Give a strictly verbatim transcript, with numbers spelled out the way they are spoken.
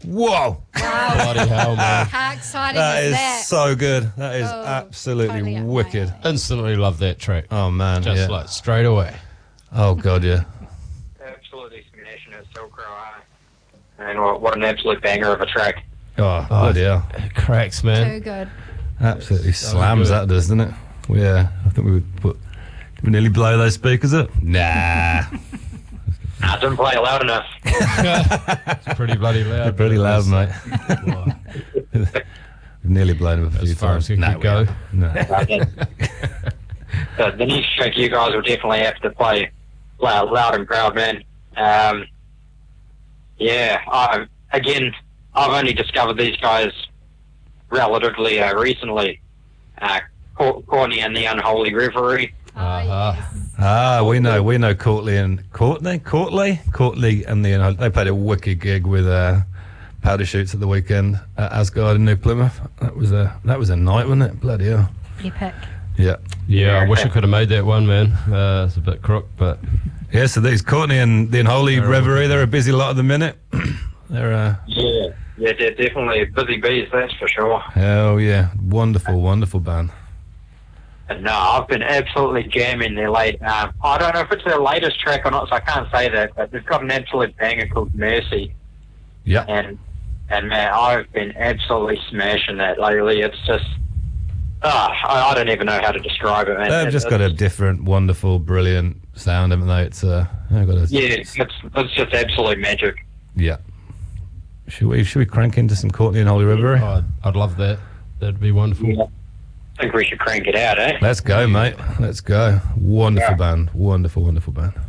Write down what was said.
Whoa! Wow. Bloody hell, man. How exciting That is is that? so good. That is Oh, absolutely totally up my wicked. alley. Instantly love that track. Oh, man. Just yeah. like straight away. Oh, God, yeah. Absolutely smashing it, Still Crow Eye. And what, what an absolute banger of a track. Oh, Oh, bloody hell. It cracks, man. Too good. Absolutely So slams good. that, doesn't it? Yeah, I think we would put. Did we nearly blow those speakers up? Nah. I didn't play it loud enough. It's pretty bloody loud. They're pretty loud, mate. We've nearly blown them up a few As far times. as you Nah, could we go. haven't. No. So the next track you guys will definitely have to play loud, loud and proud, man. Um, yeah, I, again, I've only discovered these guys relatively uh, recently. Uh, Cour- Courtney and the Unholy Reverie. Oh, Uh-huh. yes. Ah, we know, we know Courtney and Courtney, Courtney, Courtney, and the they played a wicked gig with uh, Powder Shoots at the weekend at Asgard in New Plymouth. That was a that was a night, wasn't it? Bloody hell. Epic. Yeah, Yeah, I wish I could have made that one, man. Uh, it's a bit crook, but yeah. So these Courtney and the Unholy They're Reverie, wicked. they're a busy lot at the minute. they're uh, Yeah. Yeah, they're definitely busy bees, that's for sure. hell yeah, wonderful, wonderful band. But no, I've been absolutely jamming their late. Um, I don't know if it's their latest track or not, so I can't say that. But they've got an absolute banger called Mercy, Yeah, and and man, I've been absolutely smashing that lately. It's just, ah, I, I don't even know how to describe it, man. they've It- just got a it's- different, wonderful, brilliant sound, haven't they? It's uh, they've got a yeah, it's it's just absolute magic. yeah. Should we should we crank into some Courtney and Holy Reverie? oh, I'd, I'd love that. That'd be wonderful. Yeah. I think we should crank it out, eh? Let's go, mate. Let's go. Wonderful Yeah. band. Wonderful, wonderful band.